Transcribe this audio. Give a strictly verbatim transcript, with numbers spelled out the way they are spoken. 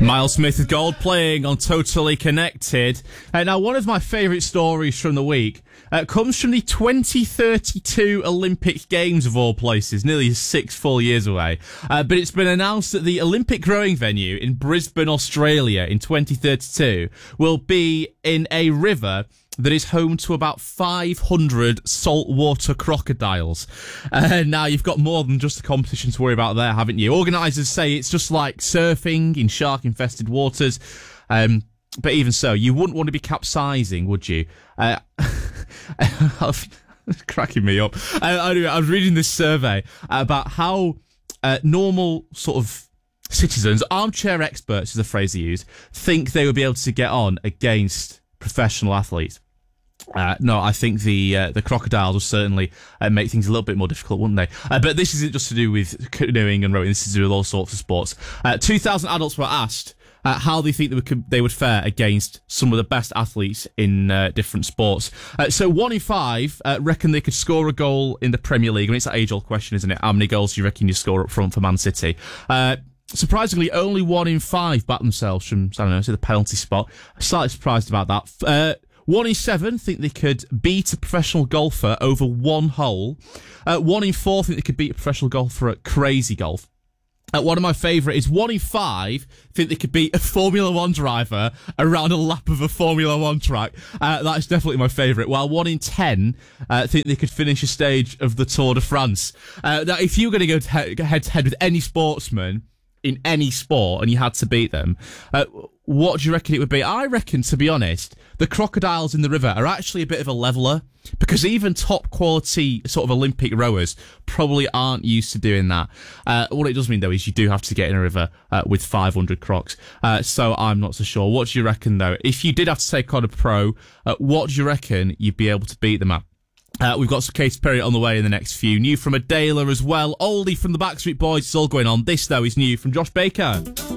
Miles Smith with Gold playing on Totally Connected. Uh, now, one of my favourite stories from the week uh, comes from the twenty thirty-two Olympic Games, of all places, nearly six full years away. Uh, but it's been announced that the Olympic rowing venue in Brisbane, Australia in twenty thirty-two will be in a river that is home to about five hundred saltwater crocodiles. Uh, now, you've got more than just a competition to worry about there, haven't you? Organisers say it's just like surfing in shark-infested waters. Um, but even so, you wouldn't want to be capsizing, would you? Uh, it's cracking me up. Uh, anyway, I was reading this survey about how uh, normal sort of citizens, armchair experts is the phrase they use, think they would be able to get on against professional athletes. Uh, no, I think the uh, the crocodiles will certainly uh, make things a little bit more difficult, wouldn't they? Uh, but this isn't just to do with canoeing and rowing. This is to do with all sorts of sports. Uh, two thousand adults were asked uh, how they think they would, they would fare against some of the best athletes in uh, different sports. Uh, so one in five uh, reckon they could score a goal in the Premier League. I mean, it's an age-old question, isn't it? How many goals do you reckon you score up front for Man City? Uh, Surprisingly, only one in five bat themselves from, I don't know, say the penalty spot. Slightly surprised about that. Uh, one in seven think they could beat a professional golfer over one hole. Uh, one in four think they could beat a professional golfer at crazy golf. Uh, one of my favourite is one in five think they could beat a Formula One driver around a lap of a Formula One track. Uh, that's definitely my favourite. While one in ten uh, think they could finish a stage of the Tour de France. Uh, now, if you were going to go to head to head with any sportsman in any sport and you had to beat them, uh, what do you reckon it would be? I reckon, to be honest, the crocodiles in the river are actually a bit of a leveller, because even top quality sort of Olympic rowers probably aren't used to doing that. Uh, what it does mean, though, is you do have to get in a river uh, with five hundred crocs. Uh, so I'm not so sure. What do you reckon, though? If you did have to take on a pro, uh, what do you reckon you'd be able to beat them at? Uh, we've got some Katy Perry on the way in the next few. New from Adela as well. Oldie from the Backstreet Boys. It's all going on. This, though, is new from Josh Baker.